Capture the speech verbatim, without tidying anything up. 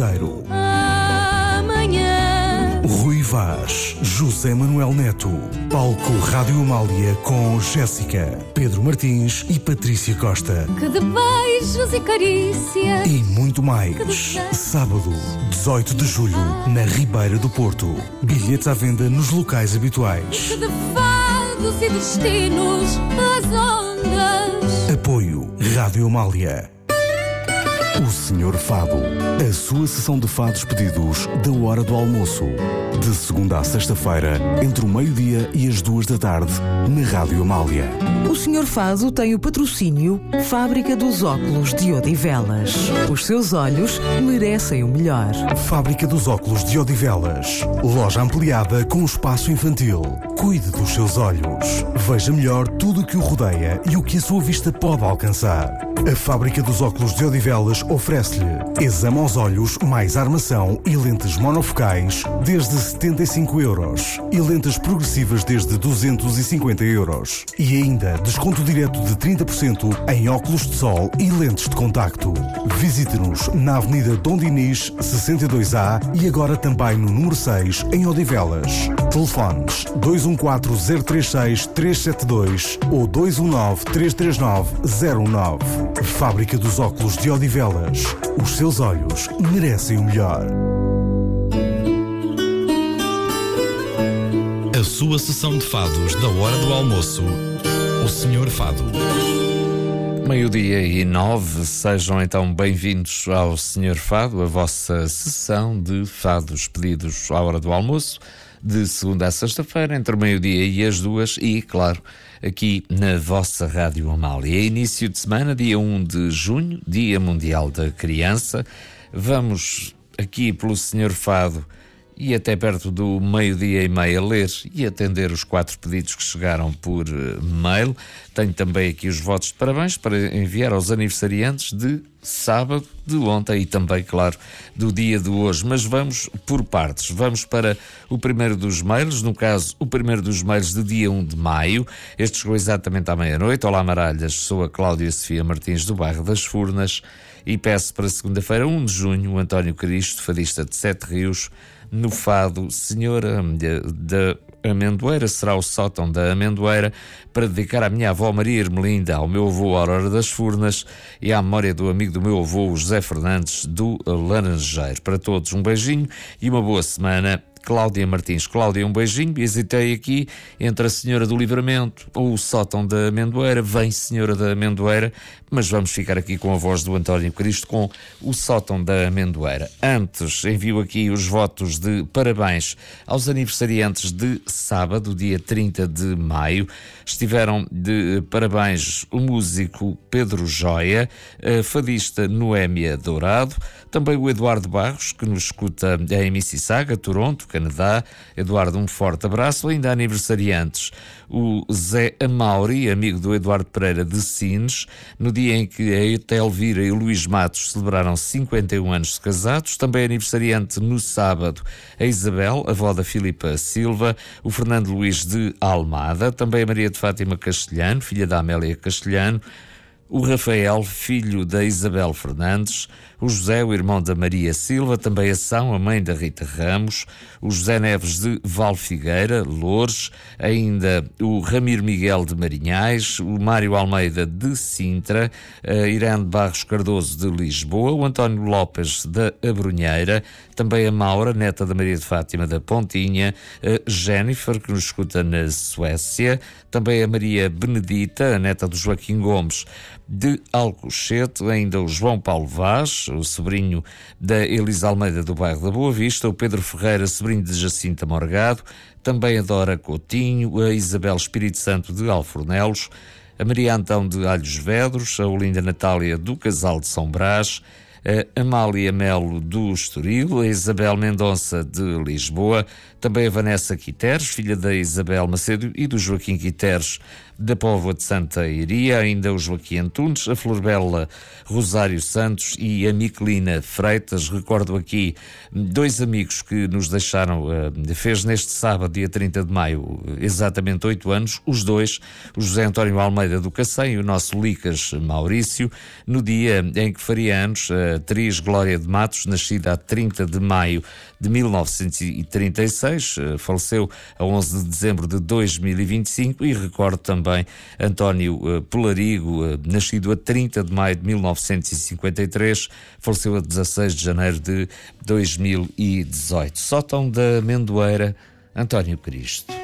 Cordeiro. Amanhã. Rui Vaz, José Manuel Neto. Palco Rádio Amália com Jéssica, Pedro Martins e Patrícia Costa. Que de beijos e carícias. E muito mais. Sábado, dezoito de julho, na Ribeira do Porto. Bilhetes à venda nos locais habituais. Que de fados e destinos as ondas. Apoio Rádio Amália. O Senhor Fado, a sua sessão de fados pedidos da hora do almoço. De segunda à sexta-feira, entre o meio-dia e as duas da tarde, na Rádio Amália. O Senhor Fado tem o patrocínio Fábrica dos Óculos de Odivelas. Os seus olhos merecem o melhor. Fábrica dos Óculos de Odivelas. Loja ampliada com espaço infantil. Cuide dos seus olhos. Veja melhor tudo o que o rodeia e o que a sua vista pode alcançar. A Fábrica dos Óculos de Odivelas oferece-lhe exame aos olhos mais armação e lentes monofocais desde setenta e cinco euros e lentes progressivas desde duzentos e cinquenta euros. E ainda desconto direto de trinta por cento em óculos de sol e lentes de contacto. Visite-nos na Avenida Dom Dinis, sessenta e dois A e agora também no número seis em Odivelas. Telefones dois um quatro zero três seis três sete dois ou dois um nove três três nove zero um nove. Fábrica dos Óculos de Odivelas. Os seus olhos merecem o melhor. A sua sessão de fados da hora do almoço. O Senhor Fado. Meio-dia e nove, sejam então bem-vindos ao Senhor Fado, a vossa sessão de fados pedidos à hora do almoço, de segunda a sexta-feira, entre o meio-dia e as duas, e, claro, aqui na vossa Rádio Amália. Início de semana, dia um de junho, Dia Mundial da Criança. Vamos aqui pelo Senhor Fado e até perto do meio-dia e meia ler e atender os quatro pedidos que chegaram por mail. Tenho também aqui os votos de parabéns para enviar aos aniversariantes de sábado de ontem e também, claro, do dia de hoje. Mas vamos por partes. Vamos para o primeiro dos mails, no caso, o primeiro dos mails de dia um de maio. Este chegou exatamente à meia-noite. Olá, Maralhas, sou a Cláudia Sofia Martins do bairro das Furnas e peço para segunda-feira, um de junho, o António Cristo, fadista de Sete Rios, no fado Senhora da Amendoeira, será o sótão da Amendoeira, para dedicar à minha avó Maria Ermelinda, ao meu avô Aurora das Furnas e à memória do amigo do meu avô José Fernandes do Laranjeiro. Para todos um beijinho e uma boa semana. Cláudia Martins. Cláudia, um beijinho. Hesitei aqui entre a Senhora do Livramento ou o sótão da Amendoeira. Vem Senhora da Amendoeira, mas vamos ficar aqui com a voz do António Cristo com o sótão da Amendoeira. Antes, envio aqui os votos de parabéns aos aniversariantes de sábado, dia trinta de maio. Estiveram de parabéns o músico Pedro Joia, a fadista Noémia Dourado, também o Eduardo Barros, que nos escuta em Mississauga, Toronto, Canadá. Eduardo, um forte abraço. Ainda aniversariantes, o Zé Amauri, amigo do Eduardo Pereira de Sines, no dia em que a Eta Elvira e o Luís Matos celebraram cinquenta e um anos de casados. Também aniversariante no sábado, a Isabel, avó da Filipa Silva, o Fernando Luís de Almada, também a Maria de Fátima Castelhano, filha da Amélia Castelhano, o Rafael, filho da Isabel Fernandes, o José, o irmão da Maria Silva, também a São, a mãe da Rita Ramos, o José Neves de Valfigueira, Loures, ainda o Ramiro Miguel de Marinhais, o Mário Almeida de Sintra, a Irene Barros Cardoso de Lisboa, o António Lopes da Abrunheira, também a Maura, neta da Maria de Fátima da Pontinha, a Jennifer, que nos escuta na Suécia, também a Maria Benedita, a neta do Joaquim Gomes de Alcochete, ainda o João Paulo Vaz, o sobrinho da Elisa Almeida do bairro da Boa Vista, o Pedro Ferreira, sobrinho de Jacinta Morgado, também a Dora Coutinho, a Isabel Espírito Santo de Alfornelos, a Maria Antão de Alhos Vedros, a Olinda Natália do Casal de São Brás, a Amália Melo do Estoril, a Isabel Mendonça de Lisboa, também a Vanessa Quiteres, filha da Isabel Macedo e do Joaquim Quiteres da Póvoa de Santa Iria, ainda o Joaquim Antunes, a Florbela Rosário Santos e a Miquelina Freitas. Recordo aqui dois amigos que nos deixaram, fez neste sábado, dia trinta de maio, exatamente oito anos, os dois, o José António Almeida do Cacém e o nosso Licas Maurício, no dia em que faria anos a atriz Glória de Matos, nascida a trinta de maio de mil novecentos e trinta e seis, faleceu a onze de dezembro de dois mil e vinte e cinco, e recordo também António Polarigo, nascido a trinta de maio de mil novecentos e cinquenta e três, faleceu a dezasseis de janeiro de dois mil e dezoito. Sótão da Amendoeira, António Cristo.